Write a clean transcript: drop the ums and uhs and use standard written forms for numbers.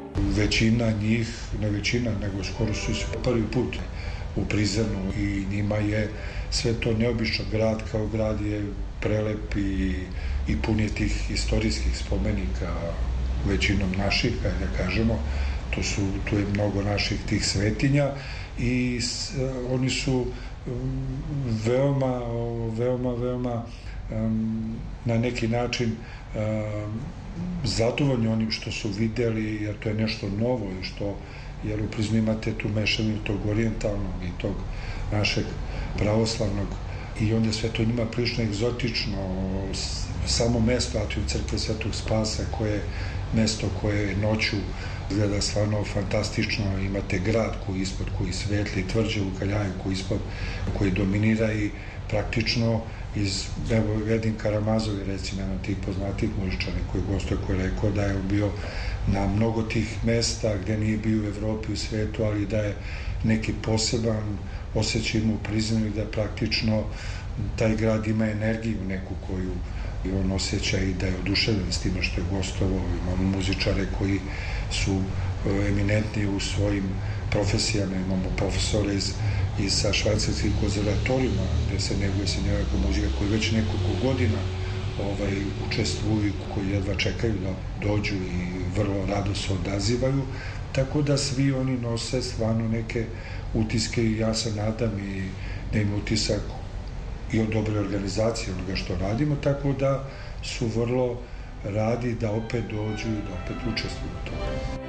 Većina njih, ne većina, nego skoro su prvi put u Prizrenu i njima je sve to neobično. Grad kao grad je prelep i pun je tih istorijskih spomenika, većinom naših, da kažemo. Tu je mnogo naših tih svetinja i oni su veoma na neki način zadovoljni onim što su videli, jer to je nešto novo jer u Priznu imate tu mešavinu tog orijentalnog i tog našeg pravoslavnog i onda sve to njima prilično egzotično. Samo mesto Atrijum crkve Svetog Spasa, koje je mesto koje noću izgleda stvarno fantastično, imate grad koji svetli, tvrđavu Kaljaju koji dominira i praktično Edin Karamazov je recimo jedan od tih poznatih muzičara koji gostuje, koji je rekao da je bio na mnogo tih mesta gde nije bio u Evropi, u svetu, ali da je neki poseban osjećaj ima u Prizrenu i da praktično taj grad ima energiju neku koju on osjeća i da je oduševljen s time što je gostovao. Imamo muzičare koji su eminentni u svojim profesijama, imamo profesore sa švajcarskih konzervatorijuma gde se neguje senjoraka muzika koji već nekoliko godina učestvuju, koji jedva čekaju da dođu i vrlo rado se odazivaju, tako da svi oni nose stvarno neke utiske i ja se nadam i da im utisak i od dobre organizacije onoga što radimo, tako da su vrlo radi da opet dođu i da opet učestvuju u tome.